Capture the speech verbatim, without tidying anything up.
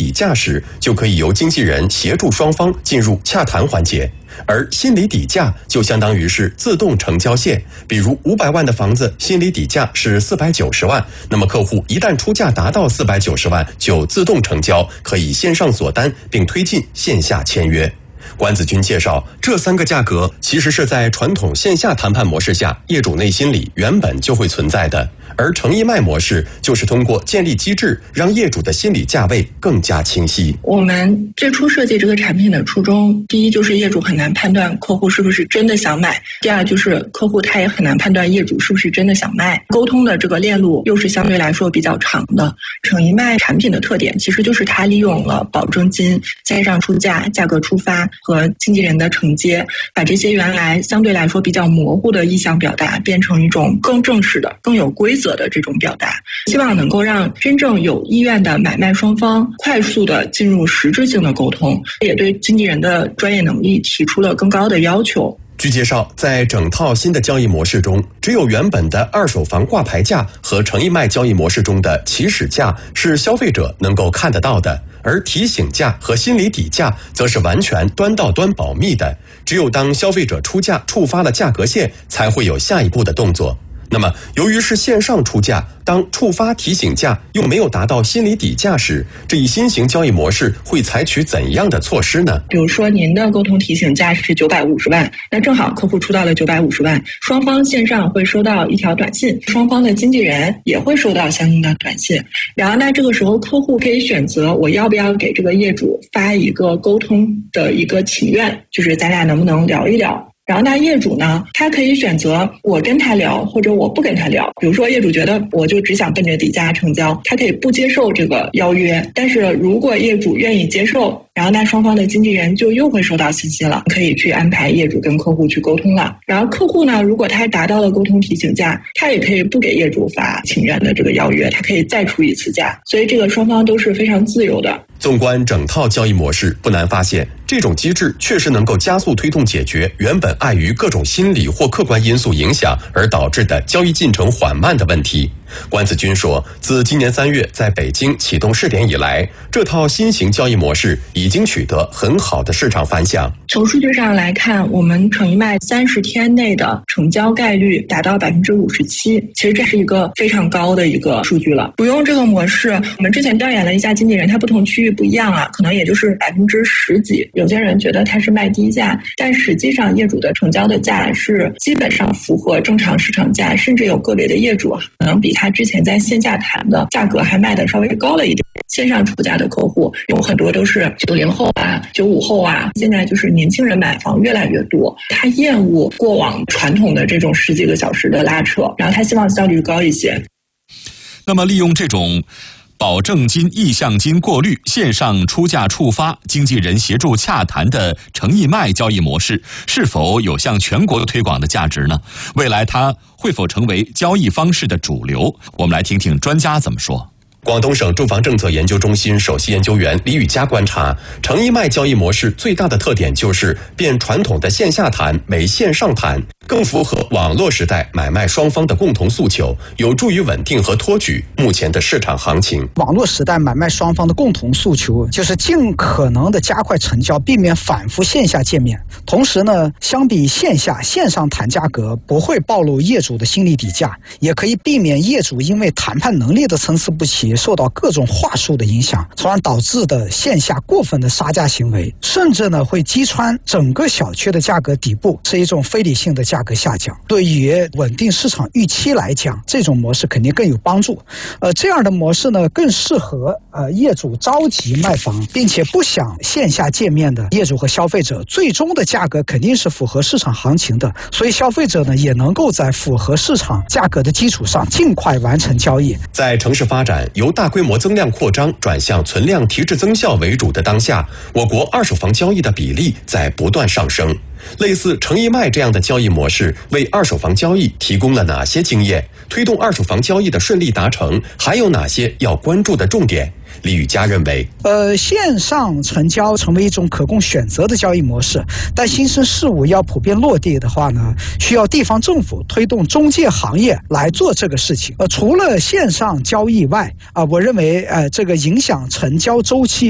底价时，就可以由经纪人协助双方进入洽谈环节。而心理底价就相当于是自动成交线，比如五百万的房子，心理底价是四百九十万，那么客户一旦出价达到四百九十万，就自动成交，可以线上锁单，并推进线下签约。关子军介绍，这三个价格其实是在传统线下谈判模式下，业主内心里原本就会存在的。而诚意卖模式就是通过建立机制，让业主的心理价位更加清晰。 我们最初设计这个产品的初衷，第一就是业主很难判断客户是不是真的想买；第二就是客户他也很难判断业主是不是真的想卖。沟通的这个链路又是相对来说比较长的。诚意卖产品的特点其实就是它利用了保证金、线上出价、价格出发和经纪人的承接，把这些原来相对来说比较模糊的意向表达变成一种更正式的、更有规则的这种表达，希望能够让真正有意愿的买卖双方快速的进入实质性的沟通，也对经纪人的专业能力提出了更高的要求。 据介绍，在整套新的交易模式中，只有原本的二手房挂牌价和诚意卖交易模式中的起始价是消费者能够看得到的，而提醒价和心理底价则是完全端到端保密的，只有当消费者出价触发了价格线，才会有下一步的动作。那么，由于是线上出价，当触发提醒价又没有达到心理底价时，这一新型交易模式会采取怎样的措施呢？ 比如说，您的沟通提醒价是九百五十万，那正好客户出到了九百五十万，双方线上会收到一条短信，双方的经纪人也会收到相应的短信。然后，那这个时候客户可以选择我要不要给这个业主发一个沟通的一个请愿，就是咱俩能不能聊一聊。然后那业主呢，他可以选择我跟他聊，或者我不跟他聊。比如说业主觉得我就只想奔着底价成交，他可以不接受这个邀约。但是如果业主愿意接受，然后那双方的经纪人就又会收到信息了，可以去安排业主跟客户去沟通了。然后客户呢，如果他达到了沟通提醒价，他也可以不给业主发请愿的这个邀约，他可以再出一次价。所以这个双方都是非常自由的。 纵观整套交易模式，不难发现，这种机制确实能够加速推动解决原本碍于各种心理或客观因素影响而导致的交易进程缓慢的问题。关子军说，自今年三月在北京启动试点以来，这套新型交易模式已经取得很好的市场反响。 从数据上来看，我们诚意卖三十天内的成交概率达到百分之五十七，其实这是一个非常高的一个数据了。不用这个模式，我们之前调研了一下经纪人，他不同区域不一样啊，可能也就是百分之十几。有些人觉得他是卖低价，但实际上业主的成交的价是基本上符合正常市场价，甚至有个别的业主可能比他之前在线下谈的价格还卖的稍微高了一点。线上出价的客户有很多都是九零后啊、九五后啊，现在就是年轻人买房越来越多，他厌恶过往传统的这种十几个小时的拉扯，然后他希望效率高一些。 那么利用这种保证金、意向金过滤、线上出价触发、经纪人协助洽谈的诚意卖交易模式，是否有向全国推广的价值呢？未来它会否成为交易方式的主流？我们来听听专家怎么说。 广东省住房政策研究中心首席研究员李宇佳观察，诚意卖交易模式最大的特点就是变传统的线下谈为线上谈，更符合网络时代买卖双方的共同诉求，有助于稳定和托举目前的市场行情。 网络时代买卖双方的共同诉求就是尽可能的加快成交，避免反复线下见面。同时呢，相比线下，线上谈价格不会暴露业主的心理底价，也可以避免业主因为谈判能力的参差不齐受到各种话术的影响，从而导致的线下过分的杀价行为，甚至呢会击穿整个小区的价格底部，是一种非理性的价格下降。对于稳定市场预期来讲，这种模式肯定更有帮助。呃，这样的模式呢更适合呃业主着急卖房，并且不想线下见面的业主和消费者，最终的价格肯定是符合市场行情的，所以消费者呢也能够在符合市场价格的基础上尽快完成交易。 在城市发展由大规模增量扩张转向存量提质增效为主的当下，我国二手房交易的比例在不断上升。类似诚意卖这样的交易模式为二手房交易提供了哪些经验？推动二手房交易的顺利达成，还有哪些要关注的重点？李宇佳认为， 呃，线上成交成为一种可供选择的交易模式，但新生事物要普遍落地的话呢，需要地方政府推动中介行业来做这个事情。呃，除了线上交易外，啊、呃，我认为，呃，这个影响成交周期